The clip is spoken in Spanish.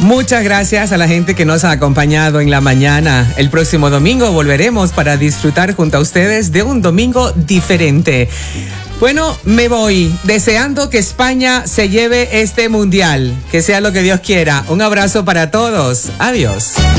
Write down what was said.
Muchas gracias a la gente que nos ha acompañado en la mañana. El próximo domingo volveremos para disfrutar junto a ustedes de un domingo diferente. Bueno, me voy deseando que España se lleve este mundial. Que sea lo que Dios quiera. Un abrazo para todos. Adiós.